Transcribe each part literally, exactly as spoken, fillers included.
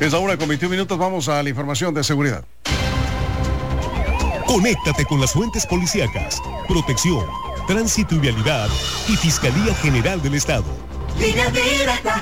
Es la una con veintiún minutos, vamos a la información de seguridad. Conéctate con las fuentes policíacas, protección, tránsito y vialidad y Fiscalía General del Estado. Línea directa.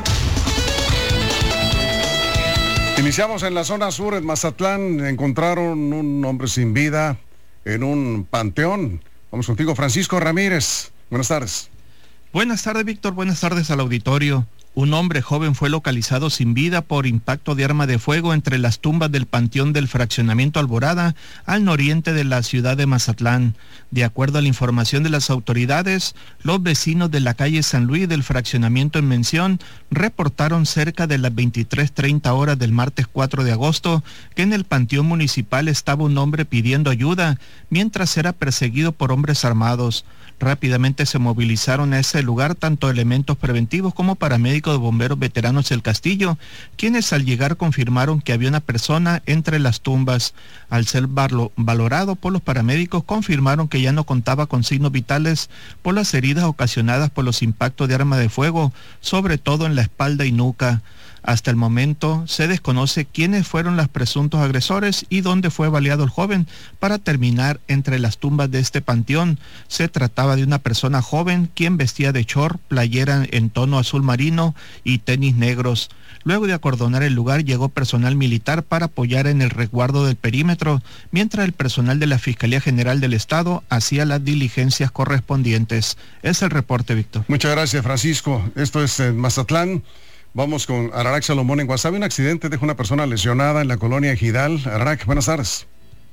Iniciamos en la zona sur, en Mazatlán. Encontraron un hombre sin vida en un panteón. Vamos contigo, Francisco Ramírez. Buenas tardes. Buenas tardes, Víctor. Buenas tardes al auditorio. Un hombre joven fue localizado sin vida por impacto de arma de fuego entre las tumbas del panteón del fraccionamiento Alborada, al noriente de la ciudad de Mazatlán. De acuerdo a la información de las autoridades, los vecinos de la calle San Luis del fraccionamiento en mención reportaron cerca de las veintitrés treinta horas del martes cuatro de agosto que en el panteón municipal estaba un hombre pidiendo ayuda mientras era perseguido por hombres armados. Rápidamente se movilizaron a ese lugar tanto elementos preventivos como paramédicos de bomberos veteranos del Castillo, quienes al llegar confirmaron que había una persona entre las tumbas. Al ser valorado por los paramédicos, confirmaron que ya no contaba con signos vitales por las heridas ocasionadas por los impactos de arma de fuego, sobre todo en la espalda y nuca. Hasta el momento se desconoce quiénes fueron los presuntos agresores y dónde fue baleado el joven. Para terminar, entre las tumbas de este panteón se trataba de una persona joven quien vestía de short, playera en tono azul marino y tenis negros. Luego de acordonar el lugar llegó personal militar para apoyar en el resguardo del perímetro, mientras el personal de la Fiscalía General del Estado hacía las diligencias correspondientes. Es el reporte, Víctor. Muchas gracias, Francisco. Esto es en Mazatlán. Vamos con Ararac Salomón en Guasave. Un accidente deja una persona lesionada en la colonia Ejidal. Ararac, buenas tardes.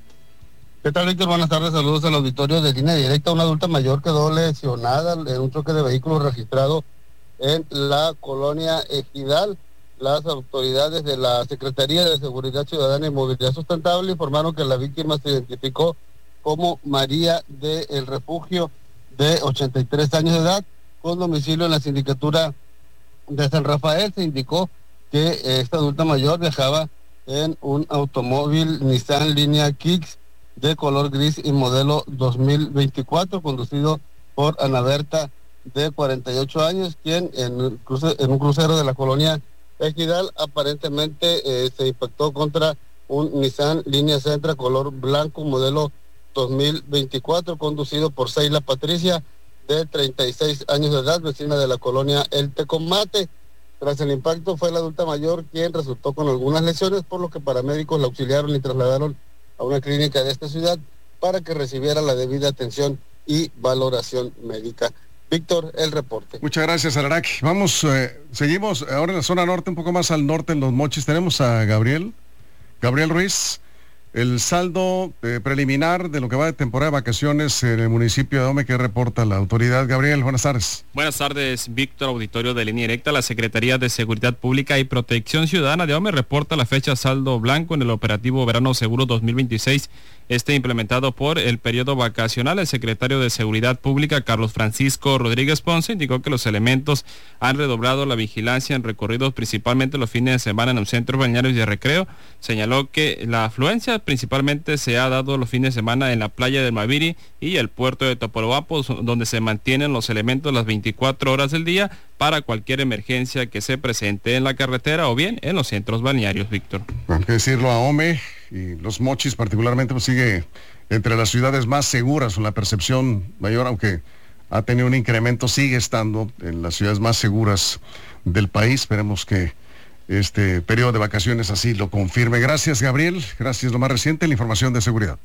¿Qué tal, Víctor? Buenas tardes, saludos al auditorio de Línea Directa. Una adulta mayor quedó lesionada en un choque de vehículos registrado en la colonia Ejidal. Las autoridades de la Secretaría de Seguridad Ciudadana y Movilidad Sustentable informaron que la víctima se identificó como María del Refugio, de ochenta y tres años de edad, con domicilio en la sindicatura de San Rafael. Se indicó que esta adulta mayor viajaba en un automóvil Nissan Línea Kicks de color gris y modelo dos mil veinticuatro, conducido por Ana Berta, de cuarenta y ocho años, quien en, el cruce, en un crucero de la colonia Ejidal aparentemente eh, se impactó contra un Nissan Línea Sentra color blanco modelo dos mil veinticuatro, conducido por Seila Patricia, de treinta y seis años de edad, vecina de la colonia El Tecomate. Tras el impacto fue la adulta mayor quien resultó con algunas lesiones, por lo que paramédicos la auxiliaron y trasladaron a una clínica de esta ciudad para que recibiera la debida atención y valoración médica. Víctor, el reporte. Muchas gracias, Ararac. Vamos, eh, seguimos ahora en la zona norte, un poco más al norte, en Los Mochis. Tenemos a Gabriel, Gabriel Ruiz. El saldo eh, preliminar de lo que va de temporada de vacaciones en el municipio de Ahome, que reporta la autoridad. Gabriel, buenas tardes. Buenas tardes, Víctor, auditorio de Línea Directa. La Secretaría de Seguridad Pública y Protección Ciudadana de Ahome reporta la fecha saldo blanco en el operativo Verano Seguro dos mil veintiséis, este implementado por el periodo vacacional. El secretario de Seguridad Pública, Carlos Francisco Rodríguez Ponce, indicó que los elementos han redoblado la vigilancia en recorridos, principalmente los fines de semana en los centros balnearios y de recreo. Señaló que la afluencia principalmente se ha dado los fines de semana en la playa del Maviri y el puerto de Topolobampo, donde se mantienen los elementos las veinticuatro horas del día para cualquier emergencia que se presente en la carretera o bien en los centros balnearios, Víctor. Hay que decirlo, Ahome y Los Mochis particularmente pues sigue entre las ciudades más seguras, con la percepción mayor, aunque ha tenido un incremento, sigue estando en las ciudades más seguras del país. Esperemos que este periodo de vacaciones así lo confirme. Gracias, Gabriel. Gracias. Lo más reciente, la información de seguridad.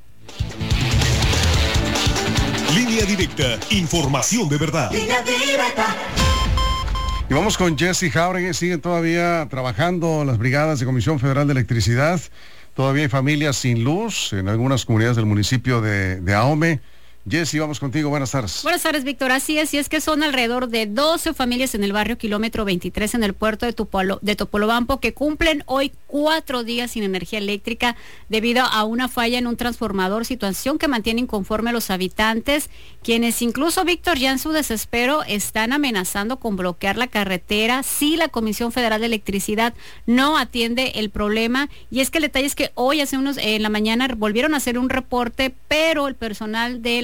Línea Directa, información de verdad. Línea Directa. Y vamos con Jesse Jauregui. Siguen todavía trabajando las brigadas de Comisión Federal de Electricidad. Todavía hay familias sin luz en algunas comunidades del municipio de, de Ahome. Jessy, vamos contigo, buenas tardes. Buenas tardes, Víctor, así es, y es que son alrededor de doce familias en el barrio Kilómetro veintitrés en el puerto de, Tupolo, de Topolobampo que cumplen hoy cuatro días sin energía eléctrica debido a una falla en un transformador, situación que mantiene inconforme a los habitantes, quienes incluso, Víctor, ya en su desespero están amenazando con bloquear la carretera si la Comisión Federal de Electricidad no atiende el problema. Y es que el detalle es que hoy, hace unos, en la mañana, volvieron a hacer un reporte, pero el personal de la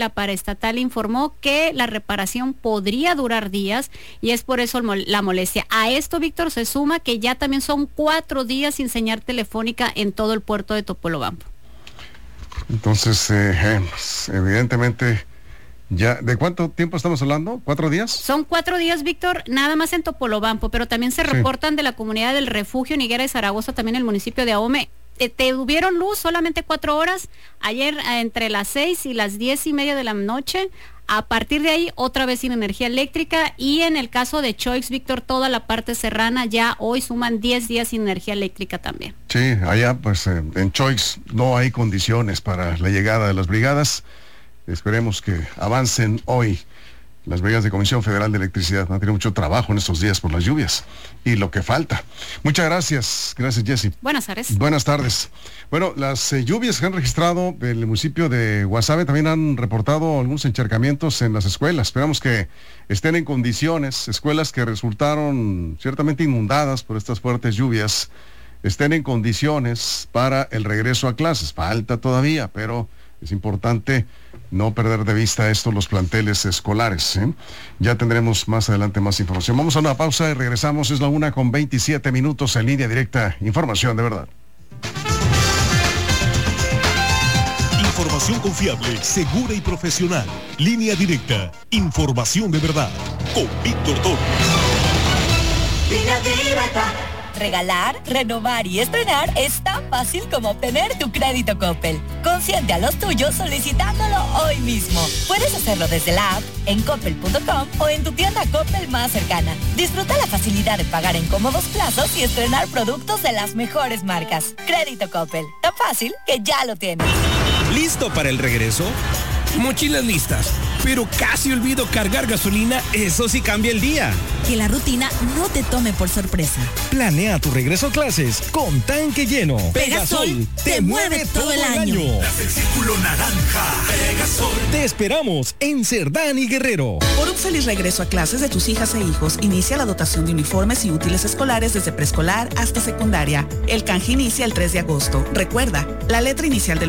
la paraestatal informó que la reparación podría durar días y es por eso la molestia. A esto, Víctor, se suma que ya también son cuatro días sin señal telefónica en todo el puerto de Topolobampo. Entonces, eh, pues, evidentemente, ya, ¿de cuánto tiempo estamos hablando? ¿Cuatro días? Son cuatro días, Víctor, nada más en Topolobampo, pero también se sí. reportan de la comunidad del Refugio en Higuera de Zaragoza, también el municipio de Ahome. Eh, te tuvieron luz solamente cuatro horas, ayer eh, entre las seis y las diez y media de la noche. A partir de ahí, otra vez sin energía eléctrica, y en el caso de Choix, Víctor, toda la parte serrana ya hoy suman diez días sin energía eléctrica también. Sí, allá pues eh, en Choix no hay condiciones para la llegada de las brigadas. Esperemos que avancen hoy. Las brigadas de Comisión Federal de Electricidad van a tener mucho trabajo en estos días por las lluvias y lo que falta. Muchas gracias. Gracias, Jessy. Buenas tardes. Buenas tardes. Bueno, las eh, lluvias que han registrado en el municipio de Guasave también han reportado algunos encharcamientos en las escuelas. Esperamos que estén en condiciones, escuelas que resultaron ciertamente inundadas por estas fuertes lluvias, estén en condiciones para el regreso a clases. Falta todavía, pero es importante no perder de vista esto, los planteles escolares, ¿eh? Ya tendremos más adelante más información. Vamos a una pausa y regresamos. Es la una con veintisiete minutos en línea directa. Información de verdad. Información confiable, segura y profesional. Línea directa. Información de verdad. Con Víctor Torres. Línea directa. Regalar, renovar y estrenar es tan fácil como obtener tu crédito Coppel. Consiente a los tuyos solicitándolo hoy mismo. Puedes hacerlo desde la app, en coppel punto com o en tu tienda Coppel más cercana. Disfruta la facilidad de pagar en cómodos plazos y estrenar productos de las mejores marcas. Crédito Coppel, tan fácil que ya lo tienes. ¿Listo para el regreso? Mochilas listas, pero casi olvido cargar gasolina. Eso sí cambia el día. Que la rutina no te tome por sorpresa. Planea tu regreso a clases con tanque lleno. Pegasol te, te mueve todo el año. Das el círculo naranja. Pegasol. Te esperamos en Cerdán y Guerrero. Por un feliz regreso a clases de tus hijas e hijos, inicia la dotación de uniformes y útiles escolares desde preescolar hasta secundaria. El canje inicia el tres de agosto. Recuerda, la letra inicial del